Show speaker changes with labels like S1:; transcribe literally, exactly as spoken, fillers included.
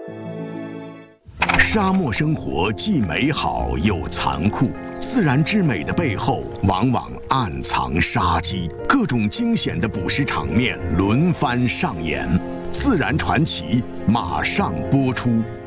S1: 沙漠生活既美好又残酷，自然之美的背后往往暗藏杀机，各种惊险的捕食场面轮番上演。自然传奇马上播出。